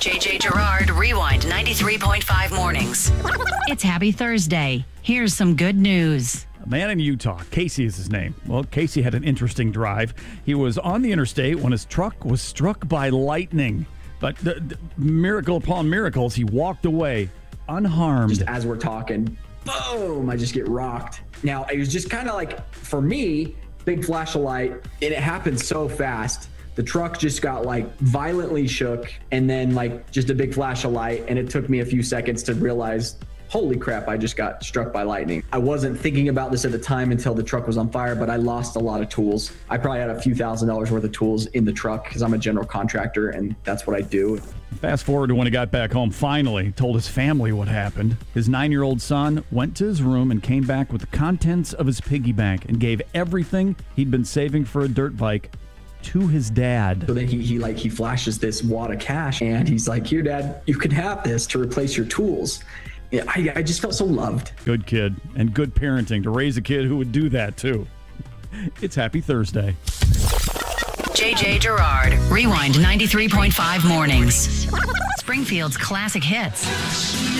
JJ Gerard, Rewind 93.5 mornings. It's Happy Thursday. Here's some good news. A man in Utah, Casey is his name. Well, Casey had an interesting drive. He was on the interstate when his truck was struck by lightning. But the miracle upon miracles, he walked away unharmed. Just as we're talking, boom, I just get rocked. Now, it was just kind of like, for me, big flash of light, and it happened so fast. The truck just got like violently shook, and then like just a big flash of light, and it took me a few seconds to realize, holy crap, I just got struck by lightning. I wasn't thinking about this at the time until the truck was on fire, but I lost a lot of tools. I probably had a few $1,000s worth of tools in the truck because I'm a general contractor and that's what I do. Fast forward to when he got back home, finally told his family what happened. His 9-year-old son went to his room and came back with the contents of his piggy bank and gave everything he'd been saving for a dirt bike to his dad. So then he flashes this wad of cash and he's like, here, Dad, you can have this to replace your tools. Yeah, I just felt so loved. Good kid and good parenting to raise a kid who would do that too. It's Happy Thursday. JJ Gerard, Rewind 93.5 mornings. Springfield's classic hits.